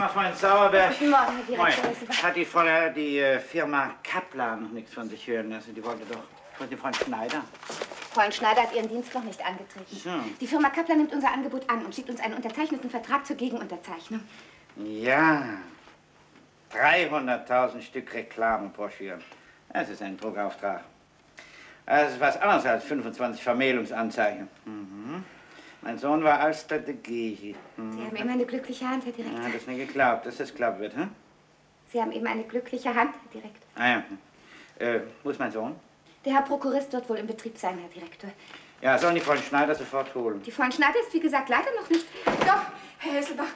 Morgen, Freund Sauerberg. Guten Morgen, Herr Direktor. Moin. Hat die Firma Kaplan noch nichts von sich hören lassen? Die wollte doch den Freund Schneider. Freund Schneider hat ihren Dienst noch nicht angetreten. So. Die Firma Kaplan nimmt unser Angebot an und schickt uns einen unterzeichneten Vertrag zur Gegenunterzeichnung. Ja, 300.000 Stück Reklamebroschüren. Das ist ein Druckauftrag. Das ist was anderes als 25 Vermählungsanzeigen. Mhm. Mein Sohn war Alster de Gehi. Mhm. Sie haben immer eine glückliche Hand, Herr Direktor. Ja, das ist nicht geglaubt, dass das klappen wird, hm? Sie haben eben eine glückliche Hand, Herr Direktor. Ah ja. Wo ist mein Sohn? Der Herr Prokurist wird wohl im Betrieb sein, Herr Direktor. Ja, sollen die Freund Schneider sofort holen. Die Freund Schneider ist, wie gesagt, leider noch nicht. Doch, Herr Hesselbach,